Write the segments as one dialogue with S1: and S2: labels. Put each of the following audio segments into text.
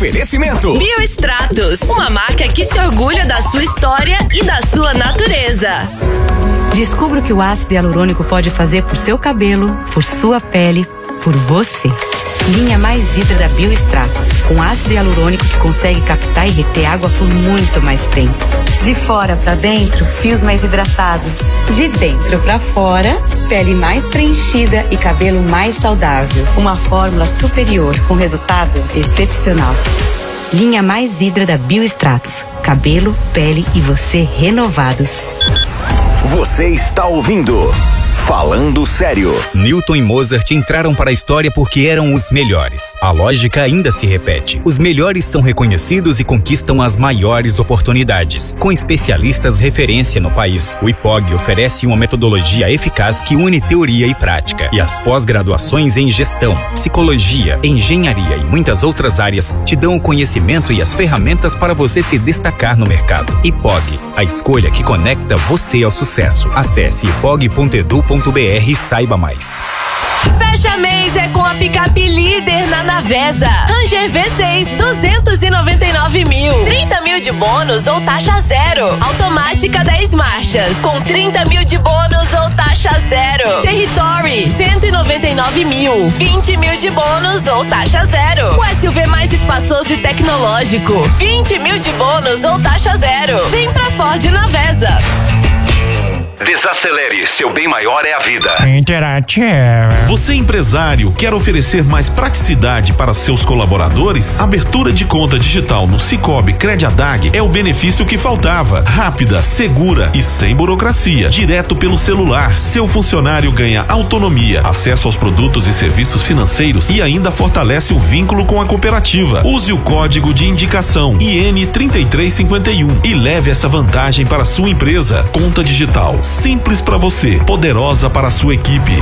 S1: Oferecimento
S2: Biostratos, uma marca que se orgulha da sua história e da sua natureza.
S3: Descubra o que o ácido hialurônico pode fazer por seu cabelo, por sua pele, por você. Linha Mais Hidra da Biostratos, com ácido hialurônico que consegue captar e reter água por muito mais tempo. De fora para dentro, fios mais hidratados. De dentro para fora, pele mais preenchida e cabelo mais saudável. Uma fórmula superior com resultado excepcional. Linha Mais Hidra da Biostratos. Cabelo, pele e você renovados.
S1: Você está ouvindo Falando Sério.
S4: Newton e Mozart entraram para a história porque eram os melhores. A lógica ainda se repete. Os melhores são reconhecidos e conquistam as maiores oportunidades. Com especialistas referência no país, o IPOG oferece uma metodologia eficaz que une teoria e prática. E as pós-graduações em gestão, psicologia, engenharia e muitas outras áreas te dão o conhecimento e as ferramentas para você se destacar no mercado. IPOG, a escolha que conecta você ao sucesso. Acesse ipog.edu.br e saiba mais.
S2: Fecha mês é com a picape líder na Navesa. Ranger V6, 299 mil. 30 mil de bônus ou taxa zero. Automática 10 marchas, com 30 mil de bônus ou taxa zero. Territory, 199 mil. 20 mil de bônus ou taxa zero. O SUV mais espaçoso e tecnológico, 20 mil de bônus ou taxa zero. Vem pra Ford Navesa.
S1: Desacelere, seu bem maior é a vida.
S5: Interativo.
S6: Você, empresário, quer oferecer mais praticidade para seus colaboradores? Abertura de conta digital no Sicoob Crediadag é o benefício que faltava. Rápida, segura e sem burocracia. Direto pelo celular. Seu funcionário ganha autonomia, acesso aos produtos e serviços financeiros e ainda fortalece o vínculo com a cooperativa. Use o código de indicação IN3351 e leve essa vantagem para a sua empresa. Conta digital. Simples para você, poderosa para a sua equipe.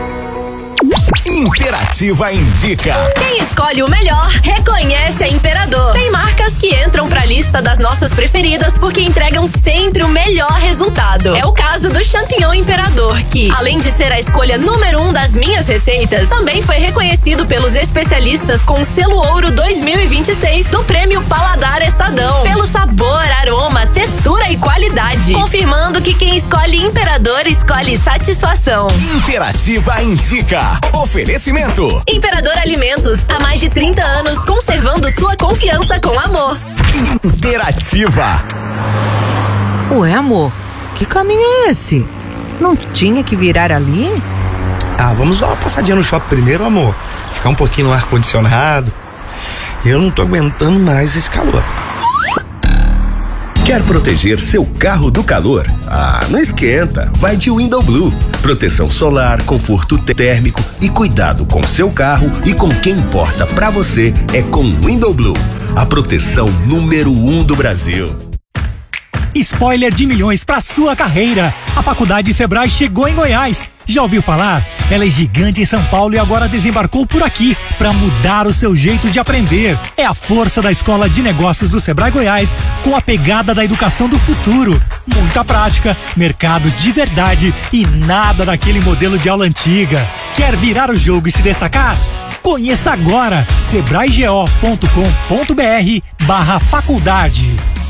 S1: Interativa indica.
S2: Quem escolhe o melhor, reconhece a Imperador. Tem marcas que entram pra lista das nossas preferidas porque entregam sempre o melhor resultado. É o caso do Champignon Imperador, que, além de ser a escolha número 1 das minhas receitas, também foi reconhecido pelos especialistas com o selo Ouro 2026 do Prêmio Paladar Estadão, pelo sabor, aroma, textura e qualidade, confirmando que quem escolhe Imperador escolhe satisfação.
S1: Interativa indica. Oferecimento
S2: Imperador Alimentos, há mais de 30 anos, conservando sua confiança com amor.
S1: Interativa.
S7: Ué, amor, que caminho é esse? Não tinha que virar ali?
S8: Ah, vamos dar uma passadinha no shopping primeiro, amor. Ficar um pouquinho no ar-condicionado. Eu não tô aguentando mais esse calor.
S9: Quer proteger seu carro do calor? Ah, não esquenta, vai de Window Blue. Proteção solar, conforto térmico e cuidado com seu carro e com quem importa pra você é com Window Blue, a proteção número 1 do Brasil.
S10: Spoiler de milhões para sua carreira. A Faculdade Sebrae chegou em Goiás. Já ouviu falar? Ela é gigante em São Paulo e agora desembarcou por aqui para mudar o seu jeito de aprender. É a força da Escola de Negócios do Sebrae Goiás com a pegada da educação do futuro. Muita prática, mercado de verdade e nada daquele modelo de aula antiga. Quer virar o jogo e se destacar? Conheça agora sebraego.com.br/faculdade.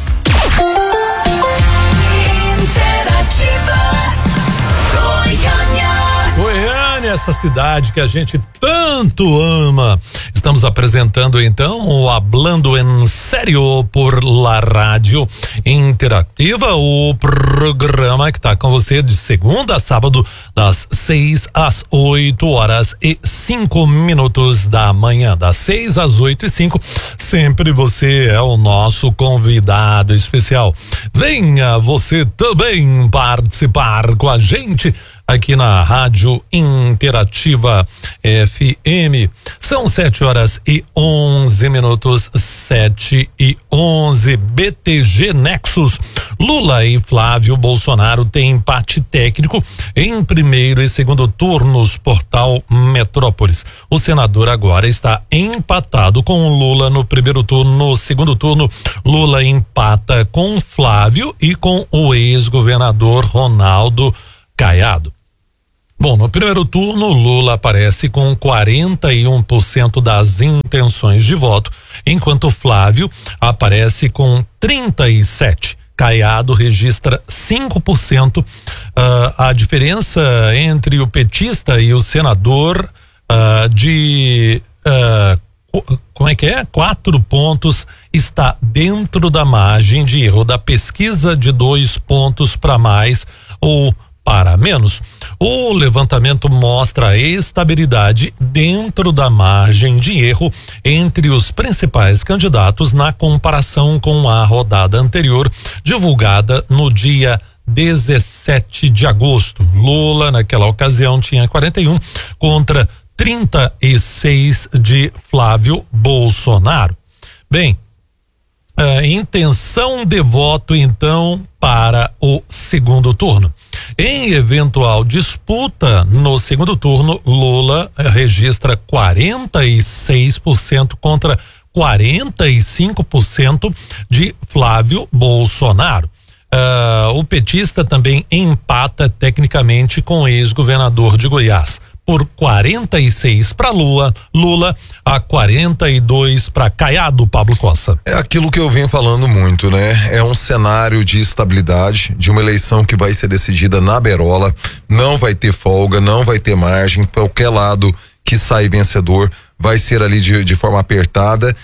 S11: Goiânia, essa cidade que a gente tanto ama. Estamos apresentando então o Hablando en Sério por La Rádio Interativa, o programa que está com você de segunda a sábado, das 6 às 8h05 da manhã, das 6 às 8h05. Sempre você é o nosso convidado especial. Venha você também participar com a gente aqui na Rádio Interativa FM. São 7h11, 7h11. BTG Nexus. Lula e Flávio Bolsonaro têm empate técnico em primeiro e segundo turnos, portal Metrópolis. O senador agora está empatado com Lula no primeiro turno. No segundo turno, Lula empata com Flávio e com o ex-governador Ronaldo Caiado. Bom, no primeiro turno, Lula aparece com 41% das intenções de voto, enquanto Flávio aparece com 37%. Caiado registra 5%. A diferença entre o petista e o senador como é que é? 4 pontos está dentro da margem de erro da pesquisa de 2 pontos para mais ou para menos. O levantamento mostra a estabilidade dentro da margem de erro entre os principais candidatos na comparação com a rodada anterior, divulgada no dia 17 de agosto. Lula, naquela ocasião, tinha 41 contra 36 de Flávio Bolsonaro. Bem, intenção de voto, então, para o segundo turno. Em eventual disputa no segundo turno, Lula registra 46% contra 45% de Flávio Bolsonaro. O petista também empata tecnicamente com o ex-governador de Goiás, por 46 para Lula a 42 para Caiado, Pablo Cossa.
S5: É aquilo que eu venho falando muito, né? É um cenário de estabilidade, de uma eleição que vai ser decidida na berola, não vai ter folga, não vai ter margem, qualquer lado que sair vencedor vai ser ali de forma apertada,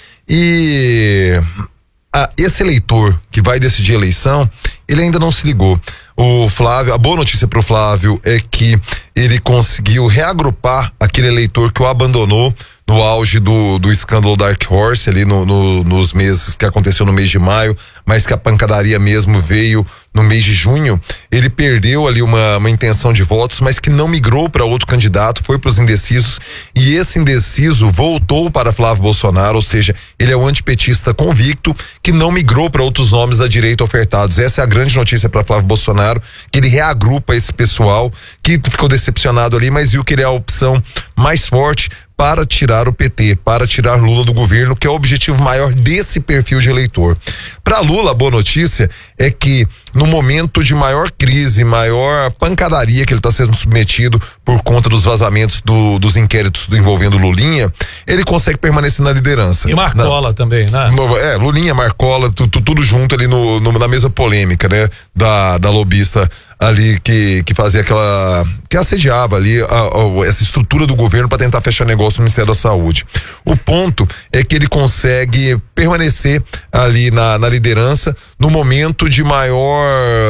S5: e esse eleitor que vai decidir a eleição, ele ainda não se ligou. O Flávio, a boa notícia pro Flávio é que ele conseguiu reagrupar aquele eleitor que o abandonou no auge do escândalo Dark Horse, ali nos meses que aconteceu no mês de maio, mas que a pancadaria mesmo veio no mês de junho. Ele perdeu ali uma intenção de votos, mas que não migrou para outro candidato, foi para os indecisos, e esse indeciso voltou para Flávio Bolsonaro, ou seja, ele é um antipetista convicto que não migrou para outros nomes da direita ofertados. Essa é a grande notícia para Flávio Bolsonaro, que ele reagrupa esse pessoal que ficou decepcionado ali, mas viu que ele é a opção mais forte para tirar o PT, para tirar Lula do governo, que é o objetivo maior desse perfil de eleitor. Para Lula, a boa notícia é que no momento de maior crise, maior pancadaria que ele está sendo submetido por conta dos vazamentos dos inquéritos envolvendo Lulinha, ele consegue permanecer na liderança.
S11: E Marcola também, né?
S5: Lulinha, Marcola, tudo junto ali na mesma polêmica, né? Da lobista ali que fazia que assediava ali essa estrutura do governo para tentar fechar negócio no Ministério da Saúde. O ponto é que ele consegue permanecer ali na liderança no momento de maior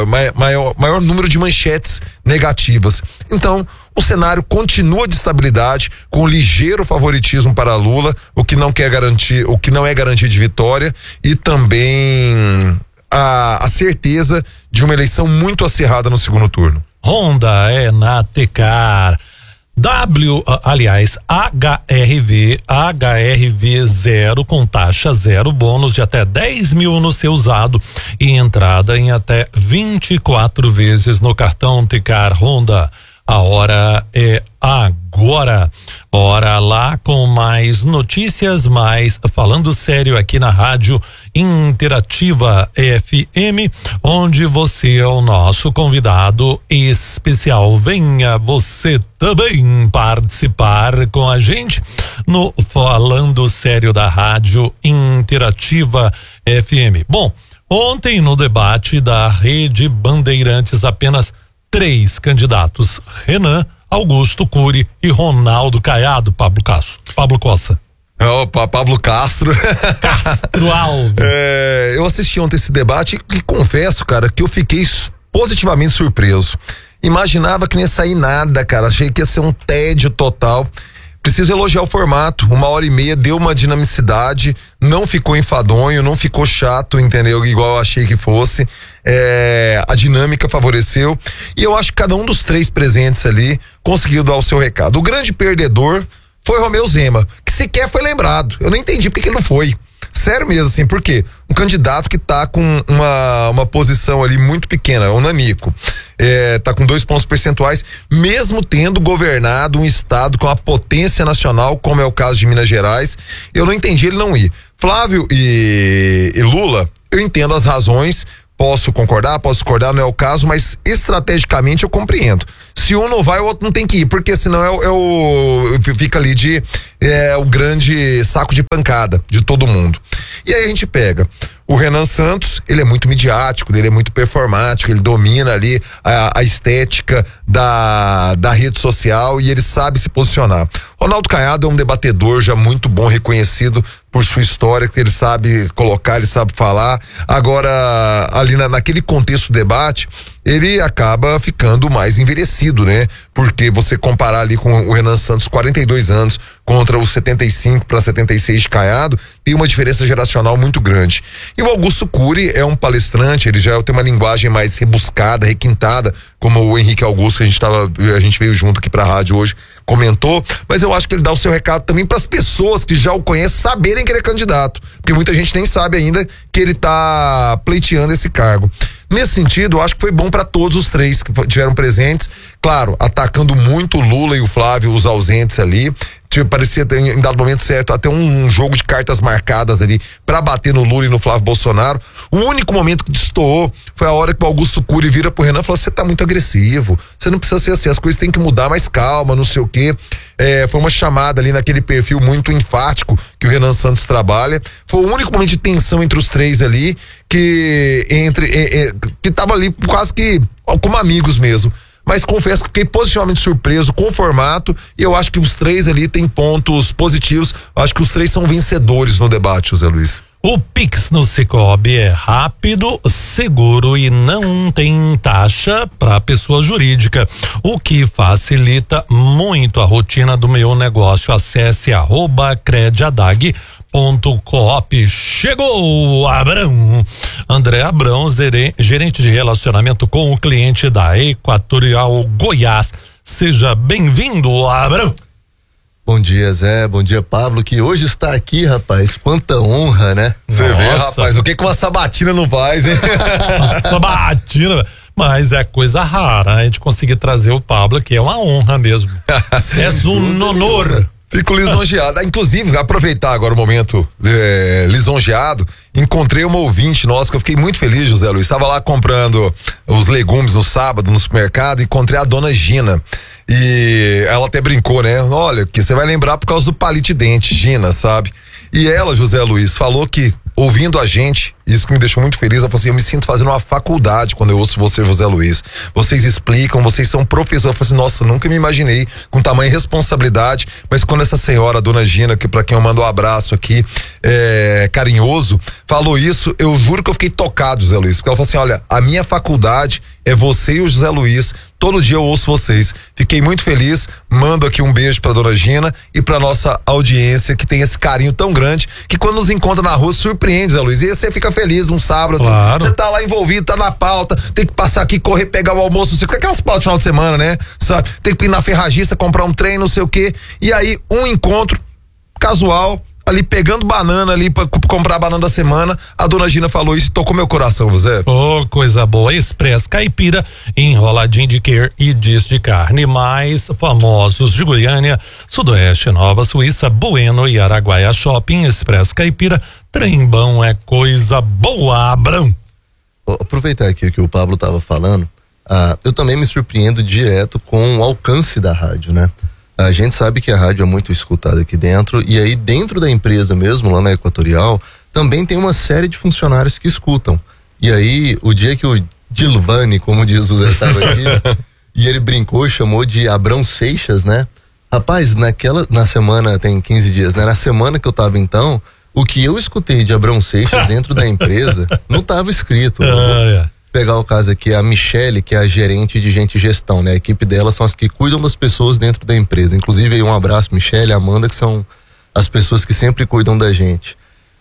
S5: número de manchetes negativas. Então, o cenário continua de estabilidade, com ligeiro favoritismo para Lula, o que não é garantia de vitória, e também a certeza de uma eleição muito acirrada no segundo turno.
S11: Honda é na Tecar. HRV 0 com taxa 0, bônus de até 10 mil no seu usado e entrada em até 24 vezes no cartão Tecar Honda. A hora é agora. Bora lá com mais notícias, mas falando sério aqui na Rádio Interativa FM, onde você é o nosso convidado especial. Venha você também participar com a gente no Falando Sério da Rádio Interativa FM. Bom, ontem no debate da Rede Bandeirantes, apenas 3 candidatos: Renan, Augusto Cury e Ronaldo Caiado, Pablo Cossa.
S5: Opa, Pablo Castro
S11: Alves.
S5: Eu assisti ontem esse debate e confesso, cara, que eu fiquei positivamente surpreso. Imaginava que não ia sair nada, cara. Achei que ia ser um tédio total. Preciso elogiar o formato. 1h30 deu uma dinamicidade, não ficou enfadonho, não ficou chato, entendeu? Igual eu achei que fosse. A dinâmica favoreceu, e eu acho que cada um dos 3 presentes ali conseguiu dar o seu recado. O grande perdedor foi Romeu Zema, que sequer foi lembrado. Eu não entendi porque que ele não foi. Sério mesmo, assim, por quê? Um candidato que tá com uma posição ali muito pequena, o Nanico, tá com 2 pontos percentuais, mesmo tendo governado um estado com a potência nacional, como é o caso de Minas Gerais. Eu não entendi ele não ir. Flávio e Lula, eu entendo as razões, Posso concordar, não é o caso, mas estrategicamente eu compreendo. Se um não vai, o outro não tem que ir, porque senão fica ali o grande saco de pancada de todo mundo. E aí a gente pega o Renan Santos, ele é muito midiático, ele é muito performático, ele domina ali a estética da rede social e ele sabe se posicionar. Ronaldo Caiado é um debatedor já muito bom, reconhecido por sua história, que ele sabe colocar, ele sabe falar. Agora, ali naquele contexto do debate, ele acaba ficando mais envelhecido, né? Porque você comparar ali com o Renan Santos, 42 anos, contra os 75 para 76 de Caiado, tem uma diferença geracional muito grande. E o Augusto Cury é um palestrante, ele já tem uma linguagem mais rebuscada, requintada, como o Henrique Augusto, que a gente veio junto aqui pra rádio hoje, comentou, mas eu acho que ele dá o seu recado também para as pessoas que já o conhecem saberem que ele é candidato, porque muita gente nem sabe ainda que ele tá pleiteando esse cargo. Nesse sentido, eu acho que foi bom para todos os três que tiveram presentes, claro, atacando muito o Lula e o Flávio, os ausentes ali. Parecia em dado momento certo até um jogo de cartas marcadas ali para bater no Lula e no Flávio Bolsonaro. O único momento que destoou foi a hora que o Augusto Cury vira pro Renan e falou: você tá muito agressivo, você não precisa ser assim, as coisas têm que mudar, mais calma, não sei o quê. Foi uma chamada ali naquele perfil muito enfático que o Renan Santos trabalha. Foi o único momento de tensão entre os três ali, que tava ali quase que como amigos mesmo. Mas confesso que fiquei positivamente surpreso com o formato e eu acho que os três ali têm pontos positivos. Eu acho que os três são vencedores no debate, José Luiz.
S11: O Pix no Sicoob é rápido, seguro e não tem taxa para pessoa jurídica, o que facilita muito a rotina do meu negócio. Acesse @crediadag.coop. Chegou Abrão, André Abrão, gerente de relacionamento com o cliente da Equatorial Goiás. Seja bem-vindo, Abrão.
S12: Bom dia, Zé. Bom dia, Pablo, que hoje está aqui, rapaz. Quanta honra, né?
S5: Você vê, rapaz, o que uma sabatina não faz, hein?
S11: Sabatina, mas é coisa rara a gente conseguir trazer o Pablo, que é uma honra mesmo. É um honor.
S5: Fico lisonjeado. Inclusive, aproveitar agora o momento lisonjeado, encontrei uma ouvinte nossa que eu fiquei muito feliz, José Luiz. Estava lá comprando os legumes no sábado no supermercado e encontrei a dona Gina. E ela até brincou, né? Olha, que você vai lembrar por causa do palito de dente, Gina, sabe? E ela, José Luiz, falou que ouvindo a gente, isso que me deixou muito feliz, ela falou assim: eu me sinto fazendo uma faculdade quando eu ouço você, José Luiz. Vocês explicam, vocês são professores. Eu falei assim: nossa, nunca me imaginei com tamanha responsabilidade, mas quando essa senhora, a dona Gina, que pra quem eu mando um abraço aqui, carinhoso, falou isso, eu juro que eu fiquei tocado, José Luiz, porque ela falou assim: olha, a minha faculdade é você e o José Luiz, todo dia eu ouço vocês. Fiquei muito feliz, mando aqui um beijo pra dona Gina e pra nossa audiência que tem esse carinho tão grande, que quando nos encontra na rua surpreende, Zé Luiz, e você fica feliz num sábado, claro. Assim, você tá lá envolvido, tá na pauta, tem que passar aqui, correr, pegar o almoço, não sei o que, aquelas pautas de final de semana, né? Sabe? Tem que ir na ferragista, comprar um trem, não sei o que, e aí um encontro casual, ali pegando banana ali pra comprar a banana da semana, a dona Gina falou isso e tocou meu coração, José.
S11: Oh, coisa boa. Express Caipira, enroladinho de queijo e disco de carne, mais famosos de Goiânia, Sudoeste, Nova Suíça, Bueno e Araguaia Shopping. Express Caipira, trembão é coisa boa, Abrão.
S12: Vou aproveitar aqui o que o Pablo tava falando, eu também me surpreendo direto com o alcance da rádio, né? A gente sabe que a rádio é muito escutada aqui dentro, e aí dentro da empresa mesmo, lá na Equatorial, também tem uma série de funcionários que escutam. E aí, o dia que o Dilvani, como diz o Zé, estava aqui, e ele brincou e chamou de Abrão Seixas, né? Rapaz, na semana, tem 15 dias, né? Na semana que eu tava então, o que eu escutei de Abrão Seixas dentro da empresa, não tava escrito. Pegar o caso aqui, a Michele, que é a gerente de gente e gestão, né? A equipe dela são as que cuidam das pessoas dentro da empresa. Inclusive aí um abraço, Michele e Amanda, que são as pessoas que sempre cuidam da gente.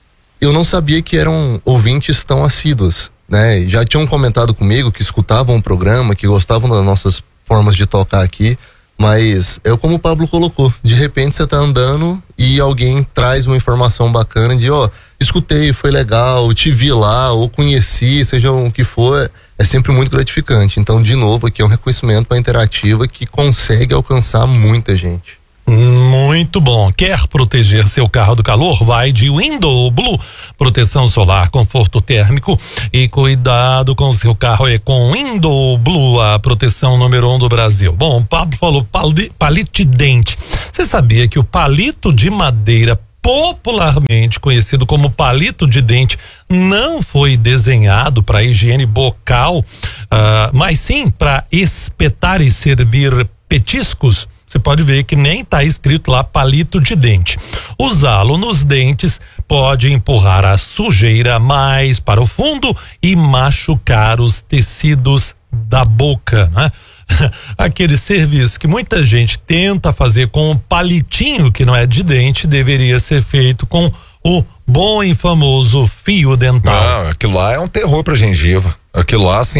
S12: Eu não sabia que eram ouvintes tão assíduos, né? Já tinham comentado comigo que escutavam o programa, que gostavam das nossas formas de tocar aqui, mas é como o Pablo colocou, de repente você tá andando e alguém traz uma informação bacana de, escutei, foi legal, te vi lá, ou conheci, seja o que for, é sempre muito gratificante. Então, de novo, aqui é um reconhecimento para a Interativa que consegue alcançar muita gente.
S11: Muito bom. Quer proteger seu carro do calor? Vai de Window Blue. Proteção solar, conforto térmico e cuidado com seu carro é com Window Blue, a proteção número 1 do Brasil. Bom, o Pablo falou palito de dente. Você sabia que o palito de madeira, popularmente conhecido como palito de dente, não foi desenhado para higiene bucal, mas sim para espetar e servir petiscos? Você pode ver que nem está escrito lá palito de dente. Usá-lo nos dentes pode empurrar a sujeira mais para o fundo e machucar os tecidos da boca, né? Aquele serviço que muita gente tenta fazer com um palitinho que não é de dente, deveria ser feito com o bom e famoso fio dental.
S5: Não, aquilo lá é um terror pra gengiva. Aquilo lá, assim,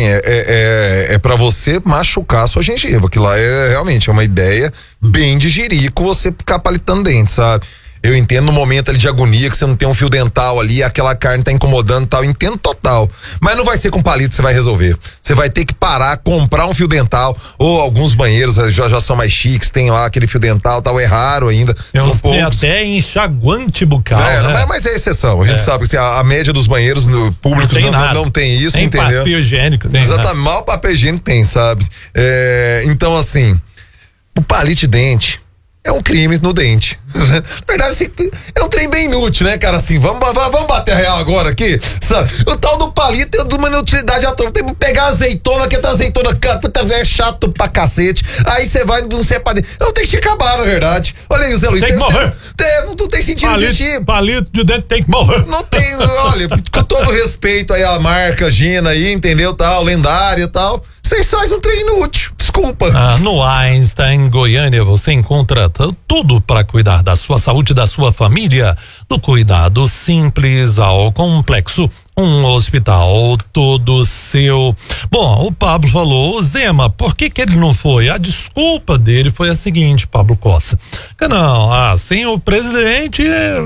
S5: é pra você machucar a sua gengiva. Aquilo lá realmente uma ideia bem de jirico, você ficar palitando dente, sabe? Eu entendo no momento ali de agonia que você não tem um fio dental ali, aquela carne tá incomodando e tal, eu entendo total. Mas não vai ser com palito que você vai resolver. Você vai ter que parar, comprar um fio dental, ou alguns banheiros já são mais chiques, tem lá aquele fio dental, tal, é raro ainda. São poucos.
S11: Tem até enxaguante bucal, né?
S5: Mas é exceção, a gente sabe que assim, a média dos banheiros públicos não tem isso,
S11: tem
S5: entendeu?
S11: Papel higiênico tem.
S5: Exatamente, mal papel higiênico tem, sabe? Então assim, o palito de dente é um crime no dente. Na verdade, assim, é um trem bem inútil, né, cara? Assim, vamos bater a real agora aqui, sabe? O tal do palito é de uma inutilidade à toa. Tem que pegar azeitona, que tá azeitona, é chato pra cacete. Aí você vai, não sei pra dentro. Não, tem que te acabar, na verdade. Olha aí, Zé Luiz.
S11: Tem que morrer.
S5: Não tem sentido existir.
S11: Palito de dente tem que morrer.
S5: Não tem, olha, com todo respeito aí à marca Gina aí, entendeu, tal, lendária e tal. Vocês fazem um trem inútil. Desculpa.
S11: No Einstein, Goiânia, você encontra tudo para cuidar da sua saúde e da sua família. Do cuidado simples ao complexo. Um hospital todo seu. Bom, o Pablo falou, Zema, por que ele não foi? A desculpa dele foi a seguinte, Pablo Costa. Que não, sem o presidente,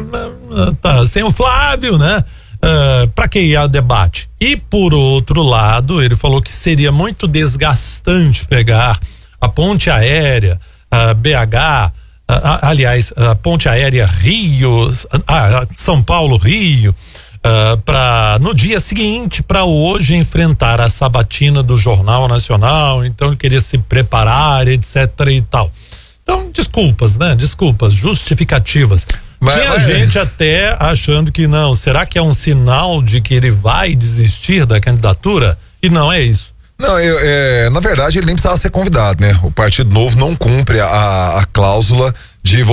S11: sem o Flávio, né? Para que ir ao debate? E por outro lado, ele falou que seria muito desgastante pegar a ponte aérea, a BH, aliás, a ponte aérea Rio, São Paulo, Rio, para no dia seguinte, para hoje enfrentar a sabatina do Jornal Nacional. Então ele queria se preparar, etc. e tal. Então, desculpas, né? Desculpas, justificativas. Tinha gente até achando que não, será que é um sinal de que ele vai desistir da candidatura? E não é isso.
S5: Não, na verdade ele nem precisava ser convidado, né? O Partido Novo não cumpre a cláusula de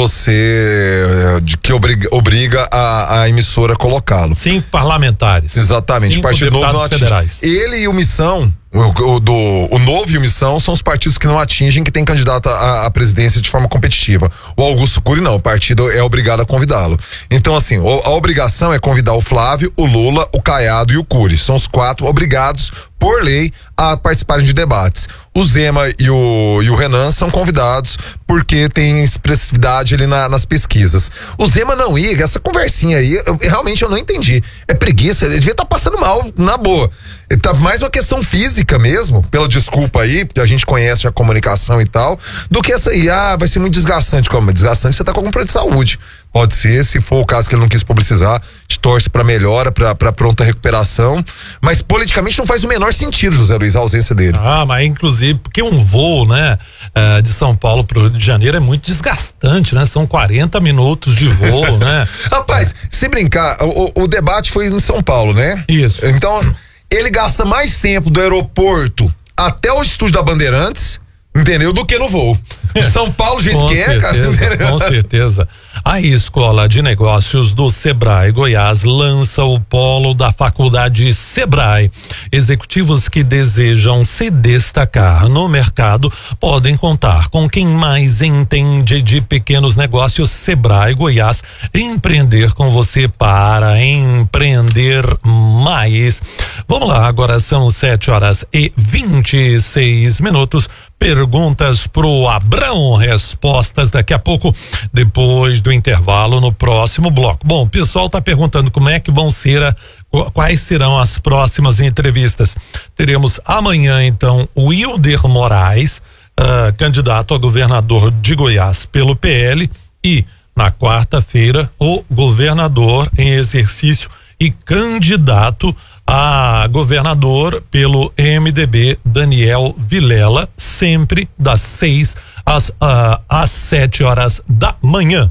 S5: que obriga a emissora a colocá-lo.
S11: 5 parlamentares.
S5: Exatamente.
S11: 5
S5: o Partido Novo não atinge.
S11: Federais.
S5: Ele e o Missão, o Novo e o Missão são os partidos que não atingem, que tem candidato à presidência de forma competitiva. O Augusto Cury não, o partido é obrigado a convidá-lo. Então assim, a obrigação é convidar o Flávio, o Lula, o Caiado e o Cury. São os 4 obrigados por lei a participarem de debates. O Zema e o Renan são convidados porque tem expressividade ali nas pesquisas. O Zema não ia, essa conversinha aí, realmente eu não entendi. É preguiça, ele devia estar passando mal, na boa. Ele tá mais uma questão física mesmo, pela desculpa aí, porque a gente conhece a comunicação e tal, do que essa aí, vai ser muito desgastante. Como? Desgastante, você tá com algum problema de saúde. Pode ser, se for o caso que ele não quis publicizar, te torce pra melhora, pra pronta recuperação, mas politicamente não faz o menor sentido, José Luiz, a ausência dele.
S11: Mas inclusive, porque um voo, né, de São Paulo pro Rio de Janeiro é muito desgastante, né? São 40 minutos de voo, né?
S5: Rapaz, se brincar, o debate foi em São Paulo, né?
S11: Isso.
S5: Então, ele gasta mais tempo do aeroporto até o estúdio da Bandeirantes, entendeu? Do que no voo. São Paulo, jeito que é, cara.
S11: Com certeza. A Escola de Negócios do Sebrae Goiás lança o polo da Faculdade Sebrae. Executivos que desejam se destacar no mercado podem contar com quem mais entende de pequenos negócios. Sebrae Goiás, empreender com você para empreender mais. Vamos lá, agora são 7h26. Perguntas pro Abrão, respostas daqui a pouco, depois do intervalo, no próximo bloco. Bom, o pessoal tá perguntando como é que vão ser, quais serão as próximas entrevistas. Teremos amanhã, então, o Wilder Moraes, candidato a governador de Goiás pelo PL, e na quarta-feira o governador em exercício e candidato a governador pelo MDB, Daniel Vilela, sempre das 6 às 7 horas da manhã.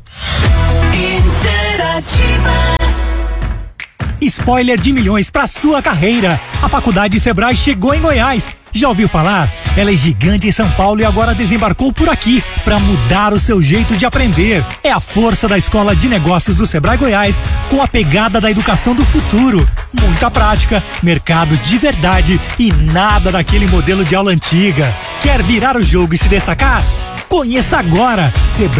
S10: Spoiler de milhões para sua carreira. A Faculdade Sebrae chegou em Goiás. Já ouviu falar? Ela é gigante em São Paulo e agora desembarcou por aqui para mudar o seu jeito de aprender. É a força da Escola de Negócios do Sebrae Goiás com a pegada da educação do futuro. Muita prática, mercado de verdade e nada daquele modelo de aula antiga. Quer virar o jogo e se destacar? Conheça agora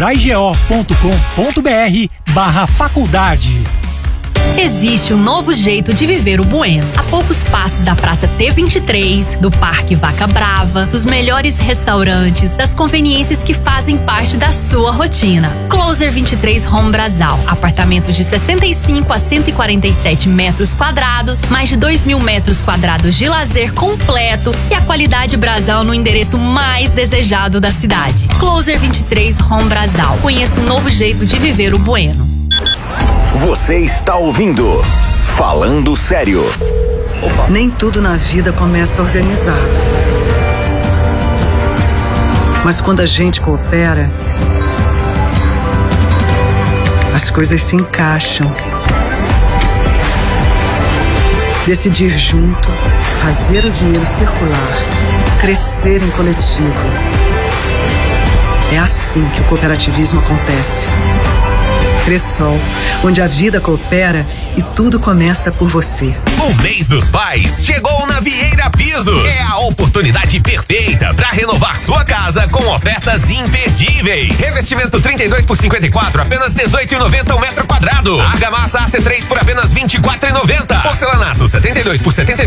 S10: sebraego.com.br/faculdade.
S2: Existe um novo jeito de viver o Bueno. A poucos passos da Praça T23, do Parque Vaca Brava, dos melhores restaurantes, das conveniências que fazem parte da sua rotina. Closer 23 Home Brasal. Apartamento de 65 a 147 metros quadrados, mais de 2.000 metros quadrados de lazer completo e a qualidade Brasal no endereço mais desejado da cidade. Closer 23 Home Brasal. Conheça um novo jeito de viver o Bueno.
S1: Você está ouvindo Falando Sério.
S13: Nem tudo na vida começa organizado. Mas quando a gente coopera, as coisas se encaixam. Decidir junto, fazer o dinheiro circular, crescer em coletivo. É assim que o cooperativismo acontece. Cressol, onde a vida coopera e tudo começa por você.
S1: O mês dos pais chegou na Vieira Pisos. É a oportunidade perfeita para renovar sua casa com ofertas imperdíveis. Revestimento 32 por 54, apenas R$18,90 o metro quadrado. Argamassa AC3 por apenas R$24,90. Porcelanato 72 por R$79,